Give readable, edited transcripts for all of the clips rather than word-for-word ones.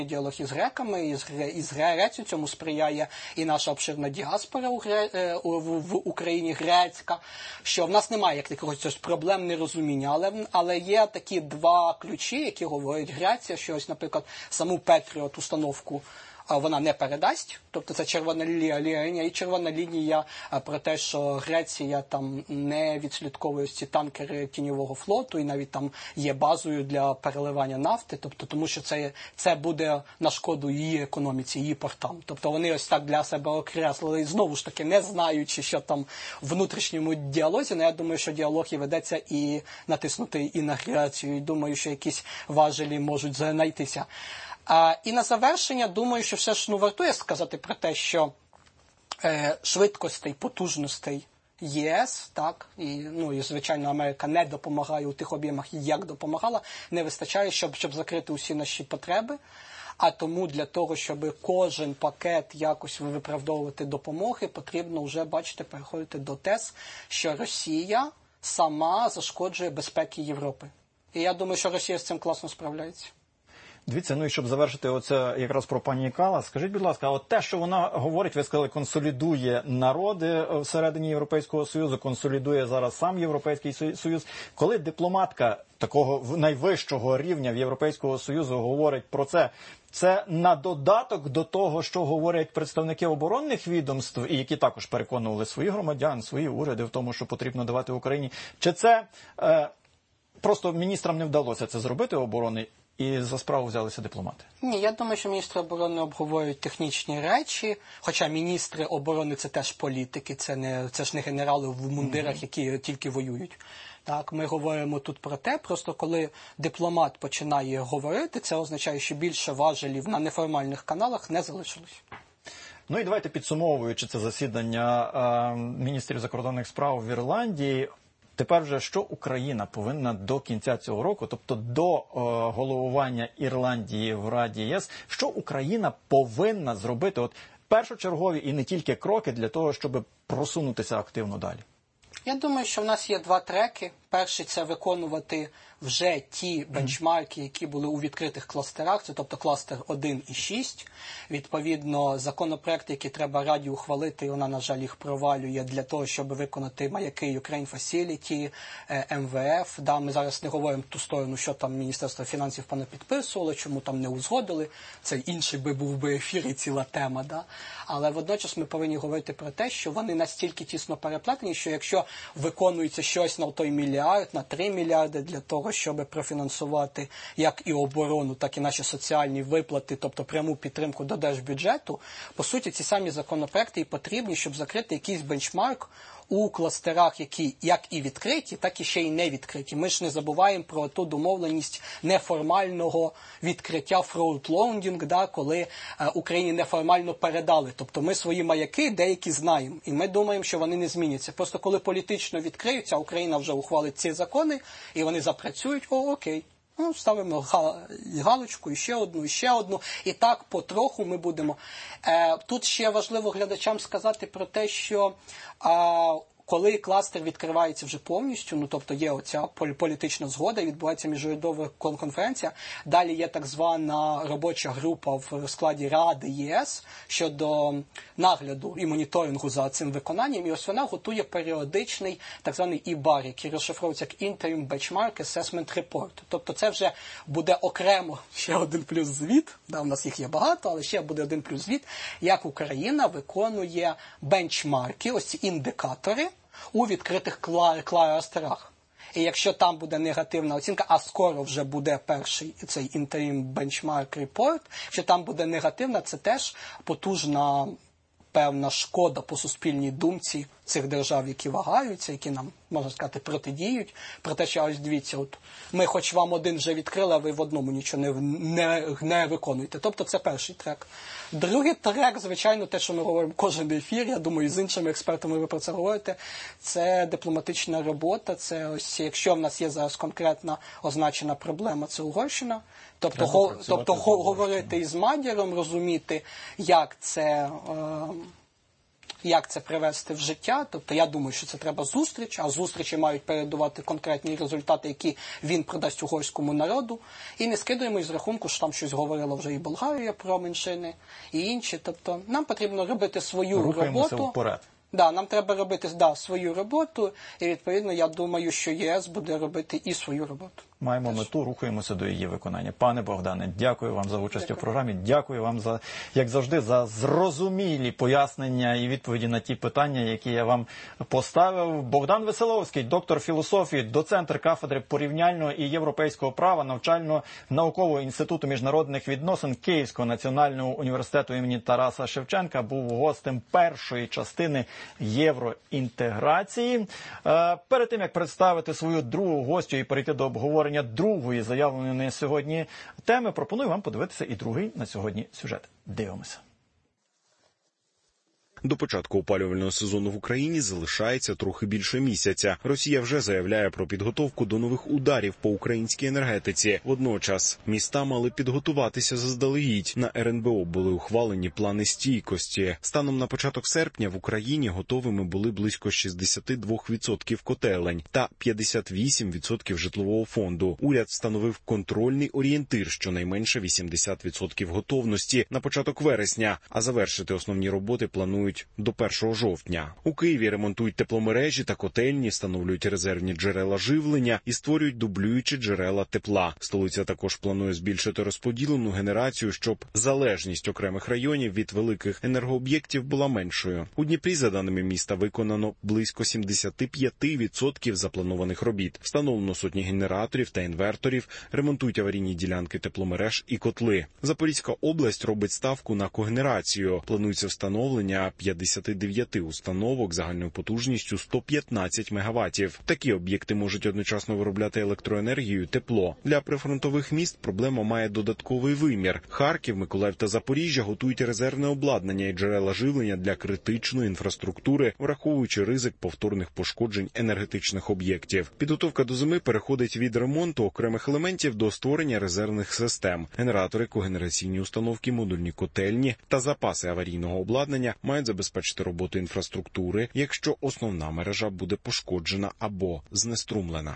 діалог із греками, із Грецією, цьому сприяє і наша обширна діаспора в Україні грецька, що в нас немає якихось проблем нерозуміння, але є такі два ключі, які говорить Греція, що ось, наприклад, саму Петріот установку вона не передасть, тобто це червона лінія, і червона лінія про те, що Греція там не відслідковує ці танкери тіньового флоту, і навіть там є базою для переливання нафти, тобто тому що це буде на шкоду її економіці, її портам. Тобто вони ось так для себе окреслили, знову ж таки, не знаючи, що там в внутрішньому діалозі, але я думаю, що діалог і ведеться і натиснутий і на Грецію, і думаю, що якісь важелі можуть знайтися. І на завершення, думаю, що все ж вартує сказати про те, що швидкостей, потужностей ЄС, так, і звичайно, Америка не допомагає у тих об'ємах, як допомагала, не вистачає, щоб закрити усі наші потреби. А тому для того, щоб кожен пакет якось виправдовувати допомоги, потрібно вже, бачите, переходити до тез, що Росія сама зашкоджує безпеці Європи. І я думаю, що Росія з цим класно справляється. Дивіться, і щоб завершити оце якраз про пані Каллас, скажіть, будь ласка, от те, що вона говорить, ви сказали, консолідує народи всередині Європейського Союзу, консолідує зараз сам Європейський Союз. Коли дипломатка такого найвищого рівня в Європейського Союзу говорить про це на додаток до того, що говорять представники оборонних відомств, і які також переконували своїх громадян, свої уряди в тому, що потрібно давати Україні, чи це просто міністрам не вдалося це зробити оборони, і за справу взялися дипломати? Ні, я думаю, що міністри оборони обговорюють технічні речі, хоча міністри оборони – це теж політики, це ж не генерали в мундирах, які тільки воюють. Так, ми говоримо тут про те, просто коли дипломат починає говорити, це означає, що більше важелів на неформальних каналах не залишилось. Ну і давайте, підсумовуючи це засідання міністрів закордонних справ в Ірландії, тепер вже що Україна повинна до кінця цього року, тобто до головування Ірландії в Раді ЄС, що Україна повинна зробити першочергові і не тільки кроки для того, щоб просунутися активно далі? Я думаю, що в нас є два треки. Перший – це виконувати вже ті бенчмарки, які були у відкритих кластерах, це тобто кластер 1 і 6. Відповідно, законопроекти, які треба Раді ухвалити, і вона, на жаль, їх провалює для того, щоб виконати маяки Ukraine Facility, МВФ. Да, ми зараз не говоримо ту сторону, що там Міністерство фінансів понапідписувало, чому там не узгодили. Це інший був би ефір і ціла тема. Да? Але водночас ми повинні говорити про те, що вони настільки тісно переплетені, що якщо виконується щось на той мільярд, на 3 мільярди для того, щоб профінансувати як і оборону, так і наші соціальні виплати, тобто пряму підтримку до держбюджету, по суті, ці самі законопроекти і потрібні, щоб закрити якийсь бенчмарк у кластерах, які як і відкриті, так і ще й не відкриті. Ми ж не забуваємо про ту домовленість неформального відкриття фронтлоудінг, да, коли Україні неформально передали. Тобто ми свої маяки деякі знаємо, і ми думаємо, що вони не зміняться. Просто коли політично відкриються, Україна вже ухвалить ці закони, і вони запрацюють, окей. Ставимо галочку, і ще одну. І так потроху ми будемо. Тут ще важливо глядачам сказати про те, що коли кластер відкривається вже повністю, тобто є оця політична згода, відбувається міжурядова конференція, далі є так звана робоча група в складі Ради ЄС щодо нагляду і моніторингу за цим виконанням, і ось вона готує періодичний так званий ІБАР, який розшифровується як Interim Benchmark Assessment Report. Тобто це вже буде окремо ще один плюс звіт, у нас їх є багато, але ще буде один плюс звіт, як Україна виконує бенчмарки, ось ці індикатори, у відкритих кластерах. І якщо там буде негативна оцінка, а скоро вже буде перший цей Interim Benchmark Report, якщо там буде негативна, це теж потужна певна шкода по суспільній думці цих держав, які вагаються, які нам, можна сказати, протидіють, про те, що ось дивіться, ми хоч вам один вже відкрили, а ви в одному нічого не виконуєте. Тобто це перший трек. Другий трек, звичайно, те, що ми говоримо кожен ефір, я думаю, з іншими експертами ви про це говорите, це дипломатична робота, це ось, якщо в нас є зараз конкретна означена проблема, це Угорщина, тобто говорити із Мадяром, розуміти, як це як це привести в життя. Тобто я думаю, що це треба зустріч, а зустрічі мають передавати конкретні результати, які він придасть угорському народу. І не скидуємо із рахунку, що там щось говорила вже і Болгарія про меншини, і інші. Тобто нам потрібно робити свою Рухаємося роботу. вперед. Да, нам треба робити свою роботу, і відповідно я думаю, що ЄС буде робити і свою роботу. Маємо мету, рухаємося до її виконання. Пане Богдане, дякую вам за участь у програмі. Дякую вам за, як завжди, за зрозумілі пояснення і відповіді на ті питання, які я вам поставив. Богдан Веселовський, доктор філософії, доцентр кафедри порівняльного і європейського права Навчально-наукового інституту міжнародних відносин Київського національного університету імені Тараса Шевченка, був гостем першої частини євроінтеграції. Перед тим, як представити свою другу гостю і перейти до обговорення другої заявленої на сьогодні теми, пропоную вам подивитися і другий на сьогодні сюжет. Дивимося. До початку опалювального сезону в Україні залишається трохи більше місяця. Росія вже заявляє про підготовку до нових ударів по українській енергетиці. Водночас міста мали підготуватися заздалегідь. На РНБО були ухвалені плани стійкості. Станом на початок серпня в Україні готовими були близько 62% котелень та 58% житлового фонду. Уряд встановив контрольний орієнтир, щонайменше 80% готовності на початок вересня, а завершити основні роботи планують до 1 жовтня. У Києві ремонтують тепломережі та котельні, встановлюють резервні джерела живлення і створюють дублюючі джерела тепла. Столиця також планує збільшити розподілену генерацію, щоб залежність окремих районів від великих енергооб'єктів була меншою. У Дніпрі, за даними міста, виконано близько 75% запланованих робіт. Встановлено сотні генераторів та інверторів, ремонтують аварійні ділянки тепломереж і котли. Запорізька область робить ставку на когенерацію. Планується встановлення 59 установок загальною потужністю 115 МВт. Такі об'єкти можуть одночасно виробляти електроенергію і тепло. Для прифронтових міст проблема має додатковий вимір. Харків, Миколаїв та Запоріжжя готують резервне обладнання і джерела живлення для критичної інфраструктури, враховуючи ризик повторних пошкоджень енергетичних об'єктів. Підготовка до зими переходить від ремонту окремих елементів до створення резервних систем. Генератори, когенераційні установки, модульні котельні та запаси аварійного обладнання мають забезпечити роботу інфраструктури, якщо основна мережа буде пошкоджена або знеструмлена.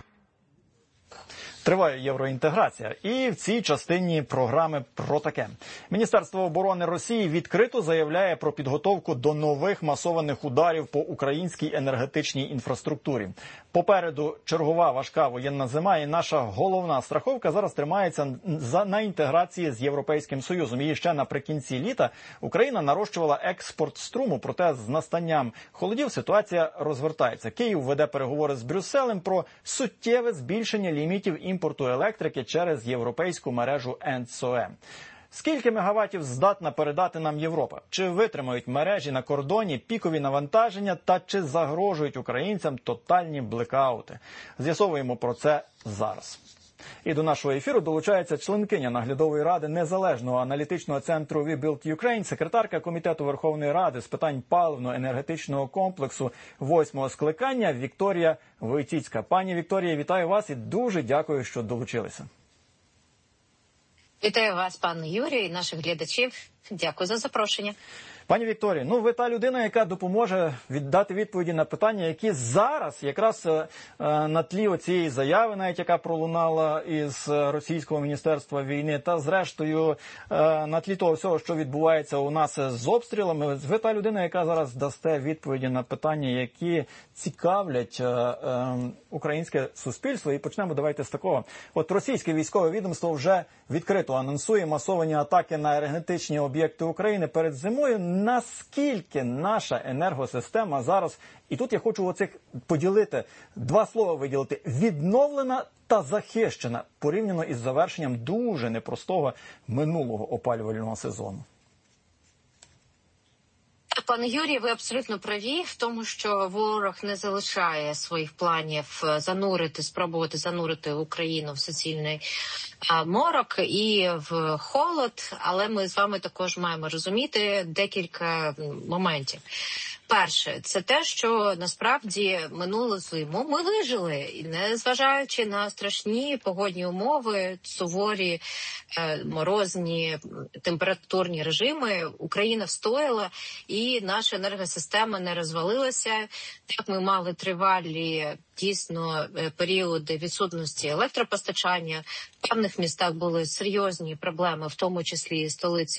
Триває євроінтеграція. І в цій частині програми про таке. Міністерство оборони Росії відкрито заявляє про підготовку до нових масованих ударів по українській енергетичній інфраструктурі. Попереду чергова важка воєнна зима, і наша головна страховка зараз тримається на інтеграції з Європейським Союзом. І ще наприкінці літа Україна нарощувала експорт струму, проте з настанням холодів ситуація розвертається. Київ веде переговори з Брюсселем про суттєве збільшення лімітів імпорту електрики через європейську мережу ЕНТСОЕ. Скільки мегаватів здатна передати нам Європа? Чи витримають мережі на кордоні пікові навантаження та чи загрожують українцям тотальні блекаути? З'ясовуємо про це зараз. І до нашого ефіру долучається членкиня наглядової ради незалежного аналітичного центру We Build Ukraine, секретарка Комітету Верховної Ради з питань паливно-енергетичного комплексу 8-го скликання Вікторія Войціцька. Пані Вікторія, вітаю вас і дуже дякую, що долучилися. Вітаю вас, пан Юрій, і наших глядачів. Дякую за запрошення. Пані Вікторія, ви та людина, яка допоможе дати відповіді на питання, які зараз якраз на тлі оцієї заяви, навіть яка пролунала із Російського міністерства війни, та зрештою на тлі того всього, що відбувається у нас з обстрілами, ви та людина, яка зараз дасте відповіді на питання, які цікавлять українське суспільство. І почнемо давайте з такого. От російське військове відомство вже відкрито анонсує масовані атаки на енергетичні об'єкти України перед зимою. Наскільки наша енергосистема зараз, і тут я хочу поділити, два слова виділити, відновлена та захищена, порівняно із завершенням дуже непростого минулого опалювального сезону? Пане Юрій, ви абсолютно праві в тому, що ворог не залишає своїх планів спробувати занурити Україну в суцільний морок і в холод, але ми з вами також маємо розуміти декілька моментів. Перше, це те, що насправді минулу зиму ми вижили, і незважаючи на страшні погодні умови, суворі, морозні, температурні режими, Україна встояла і наша енергосистема не розвалилася. Так, ми мали тривалі дійсно періоди відсутності електропостачання. В певних містах були серйозні проблеми, в тому числі і столиці